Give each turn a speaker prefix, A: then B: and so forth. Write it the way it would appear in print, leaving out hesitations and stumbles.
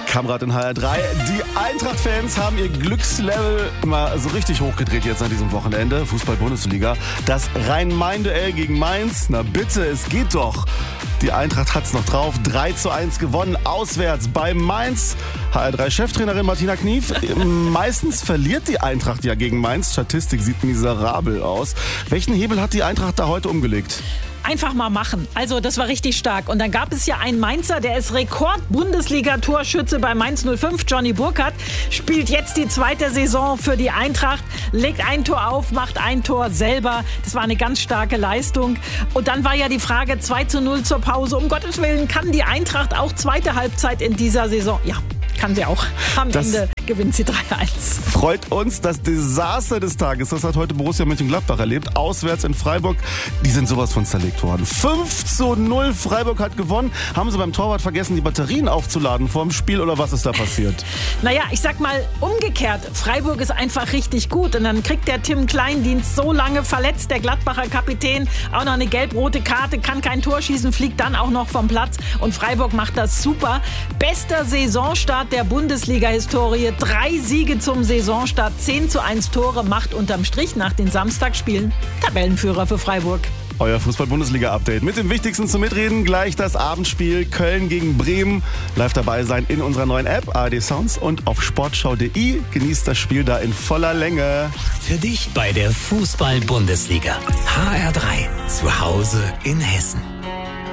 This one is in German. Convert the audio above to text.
A: Kamrat in HR3. Die Eintracht-Fans haben ihr Glückslevel mal so richtig hochgedreht jetzt an diesem Wochenende. Fußball-Bundesliga. Das Rhein-Main-Duell gegen Mainz. Na bitte, es geht doch. Die Eintracht hat's noch drauf. 3:1 gewonnen, auswärts bei Mainz. HR3-Cheftrainerin Martina Knief. Meistens verliert die Eintracht ja gegen Mainz. Statistik sieht miserabel aus. Welchen Hebel hat die Eintracht da heute umgelegt?
B: Einfach mal machen. Also das war richtig stark. Und dann gab es ja einen Mainzer, der ist Rekord-Bundesliga-Torschütze bei Mainz 05. Johnny Burkhardt spielt jetzt die zweite Saison für die Eintracht, legt ein Tor auf, macht ein Tor selber. Das war eine ganz starke Leistung. Und dann war ja die Frage 2:0 zur Pause. Um Gottes Willen, kann die Eintracht auch zweite Halbzeit in dieser Saison? Ja, kann sie auch. Am Ende gewinnt sie 3:1.
A: Freut uns. Das Desaster des Tages, das hat heute Borussia Mönchengladbach erlebt. Auswärts in Freiburg, die sind sowas von zerlegt worden. 5:0, Freiburg hat gewonnen. Haben sie beim Torwart vergessen, die Batterien aufzuladen vor dem Spiel oder was ist da passiert?
B: Naja, ich sag mal umgekehrt. Freiburg ist einfach richtig gut. Und dann kriegt der Tim Kleindienst so lange verletzt, der Gladbacher Kapitän, auch noch eine gelb-rote Karte, kann kein Tor schießen, fliegt dann auch noch vom Platz. Und Freiburg macht das super. Bester Saisonstart der Bundesliga-Historie. 3 Siege zum Saisonstart, 10:1 Tore, macht unterm Strich nach den Samstagsspielen Tabellenführer für Freiburg.
A: Euer Fußball-Bundesliga-Update mit dem Wichtigsten zum Mitreden. Gleich das Abendspiel Köln gegen Bremen. Live dabei sein in unserer neuen App ARD Sounds und auf sportschau.de. Genießt das Spiel da in voller Länge.
C: Für dich bei der Fußball-Bundesliga. HR3. Zu Hause in Hessen.